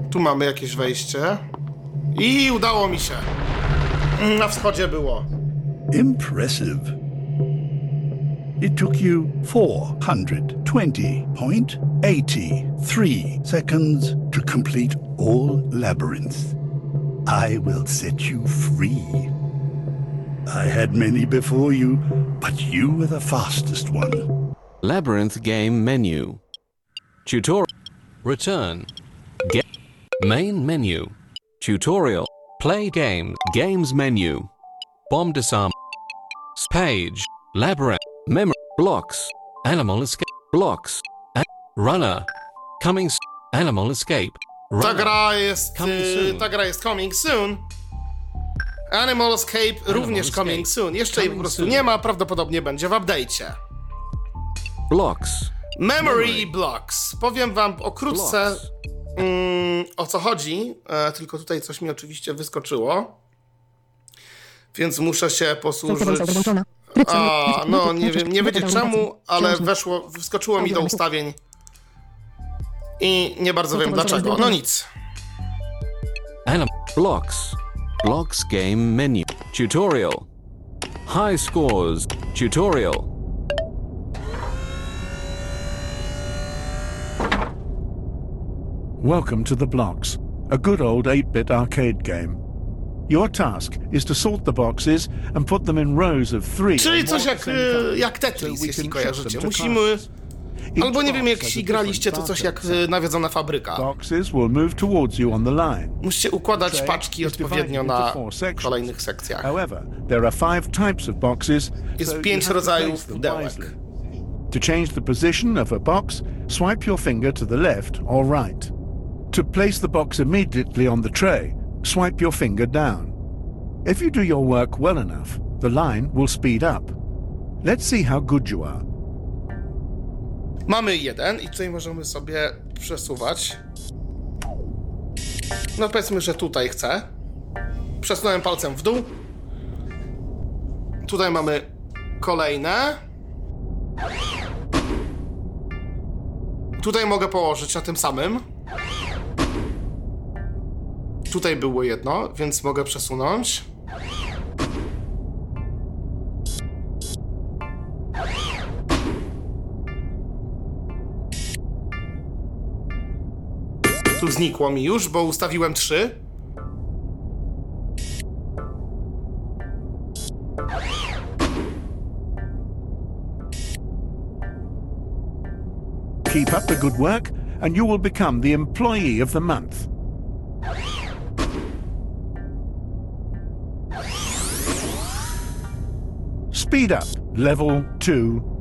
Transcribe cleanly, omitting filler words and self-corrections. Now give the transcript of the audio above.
Tu mamy jakieś wejście. I udało mi się. Na wschodzie było. Impressive. It took you 420.83 seconds to complete all labyrinths. I will set you free. I had many before you, but you were the fastest one. Labyrinth game menu. Tutorial. Return. Main menu. Tutorial. Play game. Games menu. Bomb disarm. Page. Labyrinth. Memory. Blocks. Animal escape. Blocks. Runner. Coming. Animal escape. Ta gra jest coming soon. Animal Escape również coming soon. Jeszcze jej po prostu nie ma, prawdopodobnie będzie w update'cie. Blocks. Memory Blocks. Powiem wam okrótce o co chodzi, tylko tutaj coś mi oczywiście wyskoczyło. Więc muszę się posłużyć... no nie wiem, nie wiedzieć czemu, ale wyskoczyło mi do ustawień i nie bardzo wiem dlaczego. No nic. Blocks. Blocks game menu. Tutorial. High scores. Tutorial. Welcome to the Blocks, a good old 8-bit arcade game. Your task is to sort the boxes and put them in rows of 3. Czyli coś jak Tetris, jeśli kojarzycie. Musimy... Albo nie wiem, jak graliście, to coś jak nawiedzona fabryka. Musicie układać paczki odpowiednio na kolejnych sekcjach. Jest 5 rodzajów pudełek. To change the position of a box, swipe your finger to the left or right. To place the box immediately on the tray, swipe your finger down. If you do your work well enough, the line will speed up. Let's see how good you are. Mamy jeden i tutaj możemy sobie przesuwać. No powiedzmy, że tutaj chcę. Przesunąłem palcem w dół. Tutaj mamy kolejne. Tutaj mogę położyć na tym samym. Tutaj było jedno, więc mogę przesunąć. Tu znikło mi już, bo ustawiłem 3. Keep up the good work and you will become the employee of the month. Speed up, level 2.